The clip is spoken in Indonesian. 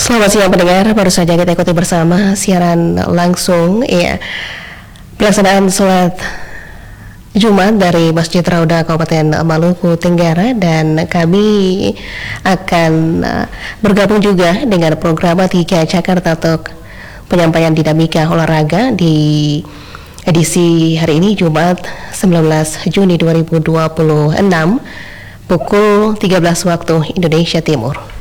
Selamat siang pendengar, baru saja kita ikuti bersama siaran langsung pelaksanaan sholat Jumat dari Masjid Rauda Kabupaten Maluku Tenggara, dan kami akan bergabung juga dengan program 3 Jakarta Talk, penyampaian dinamika olahraga di edisi hari ini Jumat 19 Juni 2026 pukul 13 waktu Indonesia Timur.